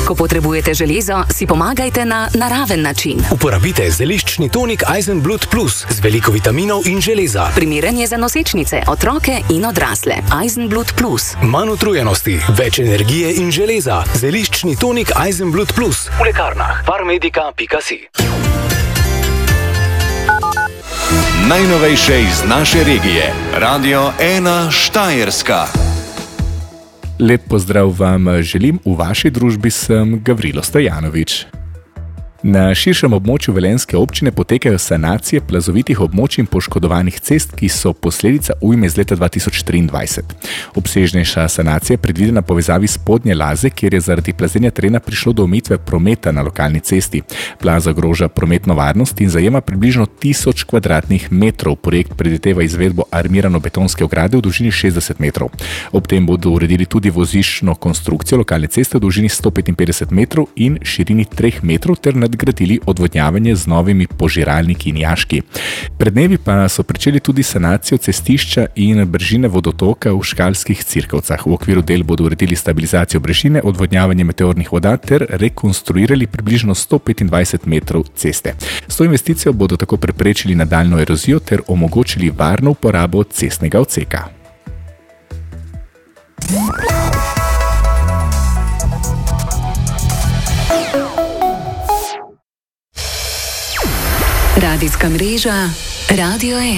Ko potrebujete železo, si pomagajte na naraven način. Uporabite zeliščni tonik Eisenblut Plus z veliko vitaminov in železa. Primeren je za nosečnice, otroke in odrasle. Eisenblut Plus. Manj utrujenosti, več energije in železa. Zeliščni tonik Eisenblut Plus. V lekarnah parmedica.si. Najnovejše iz naše regije. Radio 1 Štajerska. Lep pozdrav vam želim, v vaši družbi sem Gavrilo Stojanovič. Na širšem območju Velenjske občine potekajo sanacije plazovitih območij in poškodovanih cest, ki so posledica ujme iz leta 2023. Obsežnejša sanacija je predvidena povezavi Spodnje Laze, kjer je zaradi plazenja terena prišlo do omejitve prometa na lokalni cesti. Plaz ogroža prometno varnost in zajema približno 1000 kvadratnih metrov. Projekt predvideva izvedbo armirano-betonske ograde v dolžini 60 metrov. Ob tem bodo uredili tudi voziščno konstrukcijo lokalne ceste v dolžini 155 metrov in širini 3 metrov ter nadgradili odvodnjavanje z novimi požiralniki in jaški. Pred dnevi pa so pričeli tudi sanacijo cestišča in brežine vodotoka v Škalskih Cirkovcah. V okviru del bodo uredili stabilizacijo brežine, odvodnjavanje meteornih voda ter rekonstruirali približno 125 metrov ceste. S to investicijo bodo tako preprečili nadaljnjo erozijo ter omogočili varno uporabo cestnega odseka. Radijska mreža Radio 1.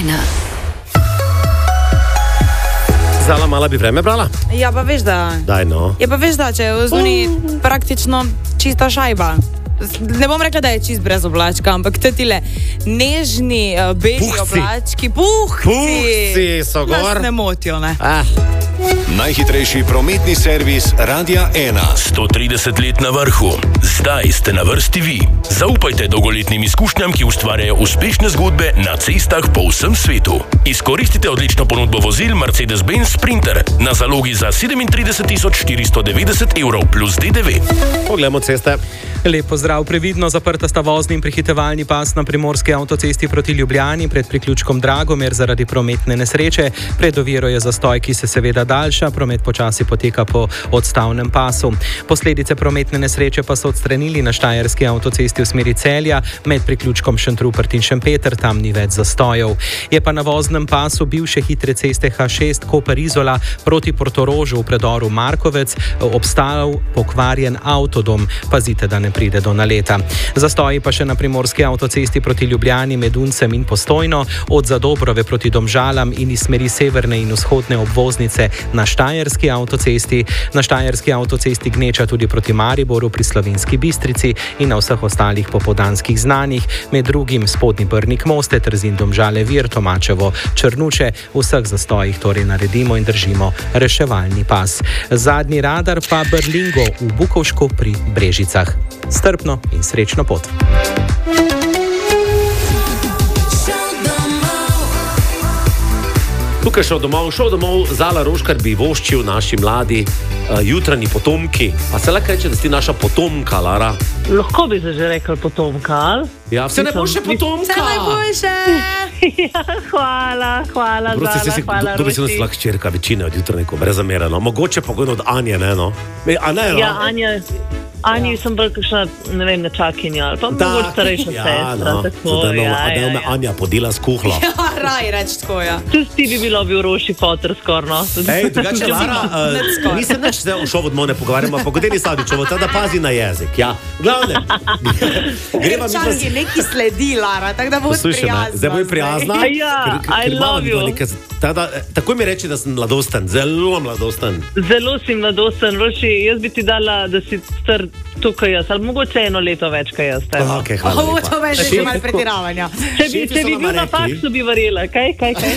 Zala, mala bi vreme brala? Ja, pa veš, da... Daj, no. Ja, pa veš, da če je v zuni praktično čista šajba. Ne bom rekla, da je čist brez oblačka, ampak te tile nežni, beli oblački, puhci so gor. Nas ne motijo, ne? Najhitrejši prometni servis Radia 1. 130 let na vrhu. Zdaj ste na vrsti vi. Zaupajte dolgoletnim izkušnjam, ki ustvarjajo uspešne zgodbe na cestah po vsem svetu. Izkoristite odlično ponudbo vozil Mercedes-Benz Sprinter na zalogi za 37.490 evrov plus DDV. Poglejmo ceste. Lep pozdrav, previdno zaprta sta vozni in prehitevalni pas na primorski avtocesti proti Ljubljani pred priključkom Dragomer zaradi prometne nesreče. Pred oviro je zastoj, ki se seveda daljša, promet počasi poteka po odstavnem pasu. Posledice prometne nesreče pa so odstranili na štajerski avtocesti v smeri Celja med priključkom Šentrupert in Šempeter, tam ni več zastojev. Je pa na voznem pasu bivše hitre ceste H6 Koper-Izola proti Portorožu v predoru Markovec obstal pokvarjen avtodom. Pazite, da ne pride do naleta. Zastoji pa še na primorski avtocesti proti Ljubljani med Uncem in Postojno, od Zadobrove proti Domžalam in iz smeri severne in vzhodne obvoznice na štajerski avtocesti. Na štajerski avtocesti gneča tudi proti Mariboru pri Slovenski Bistrici in na vseh ostalih popoldanskih znanjih, med drugim Spodnji Brnik Moste, Trzin Domžale Vir, Tomačevo Črnuče. V vseh zastojih torej naredimo in držimo reševalni pas. Zadnji radar pa Berlingo v Bukovšku pri Brežicah. Strpno in srečno pot. Tukaj šel domov, Zala Roškar bi voščil naši mladi jutranji potomki. A se lahko reče, da si naša potomka, Lara? Lahko bi se že rekel potomka, ali? Ja, vse najboljše potomka! Vse najboljše! Ja, hvala, Zala, hvala, Roši. Kdo bi se nas lahko čerka večine od jutranjikov, brez zamere, no? Mogoče pogojno od Anje, ne, no? A ne, no? Ja, Anji sem bolj kakšna, ne vem, nečakinja, ali pa mogoče starejša sestra, tako, ja. Da me Anja podila s kuhlo. Ja, raj reč tako, ja. Tudi ti bi bilo bi v Roši fotor skorno. Ej, drugače, Lara, nisem neč se v šov od mone pogovarjamo, pa godeni Savičevo, da pazi na jezik, ja. V glavnem. Čangi neki sledi, Lara, tako da bo prijazna. Zdaj bo prijazna. Ja, I love you. Takoj mi reči, da sem mladosten, zelo mladosten. Zelo si mladosten, Roši, jaz bi ti dala, da si star tukaj jaz, ali mogoče 1 leto več, kaj jaz. Ok, hvala lepa. To veš, da je malo pretiravanja. Če bi bil na faksu, bi varila, kaj?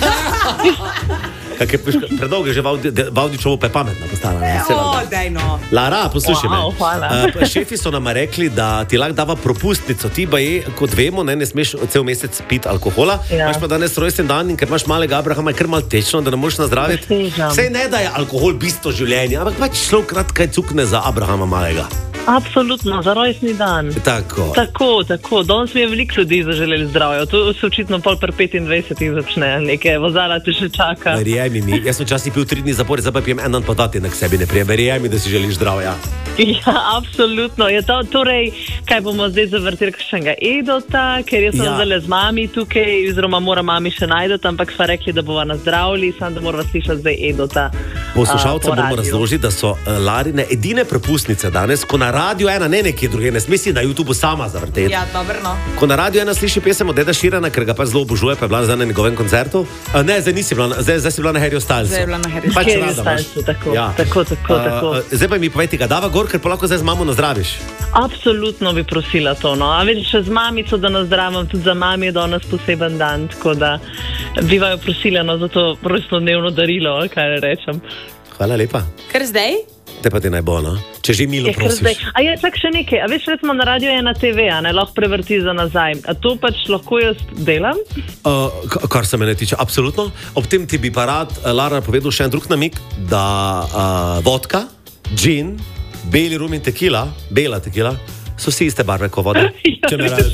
Predolgo je že Vavdičovo pa je pametna postala. Dajno. Lara, poslušaj me. Hvala. Šefi so nama rekli, da ti lahko dava propustnico. Ti pa je, kot vemo, ne smeš cel mesec piti alkohola. Imaš pa danes rojsten dan in ker imaš malega Abrahama, je kar malo tečno, da ne moreš nazdraviti. Sej ne, da je alkohol bistvo življenja, ampak pač človek kaj cukne za Abrahama malega. Absolutno, za rojstni dan. Tako. Danes mi je veliko ljudi zaželeli zdravja. To se očitno pol pri 25 začne. Nekaj vozala te še čaka. Verjemi mi, jaz sem včasih pil 3 dni zapor, zdaj pa pijem 1 dan pa 2 tedne k sebi ne prijem. Verjemi, da si želiš zdravja. Ja, absolutno. Je to, torej, kaj bomo zdaj zavrteli, kakšnega Edota, ker jaz sem zdaj z mami tukaj, oziroma mora mami še najdoti, ampak sva rekli, da bova nazdravili, samo da morava slišati zdaj Edota. Poslušalcem moramo razložiti, da so Larine edine prepustnice danes, ko na Radio 1, ne nekje druge, ne smesi na YouTubeu sama zavrteti. Ja, dobro, no. Ko na Radio 1 sliši pesem od Eda Sheerana, ker ga pa zelo obožuje, pa je bila zdaj na njegovem koncertu. Ne, zdaj nisi bila, zdaj si bila na Harryju Stylesu. Zdaj je bila na Harryju Stylesu, tako. Zdaj pa mi povejte, ga dava gor, ker pa lahko zdaj z mamo nazdraviš. Absolutno bi prosila to, no. A veš, še z mamico, da nazdravim, tudi za mami je danes poseben dan, tako da bivajo prosila, no, za to rojstnodnevno darilo, kaj rečem. Hvala lepa. Ker zdaj? Te pa ti naj bo, no? Če že milo prosiš. A je tak še nekaj, a veš, recimo na Radio 1 TV, ne, lahko prevrti za nazaj. A to pač lahko jaz delam? Kar se mene tiče, absolutno. Ob tem ti bi pa rad, Lara, povedal še en drug namig, da vodka, džin, beli rum in tekila, bela tekila, so vsi iste barve kot voda.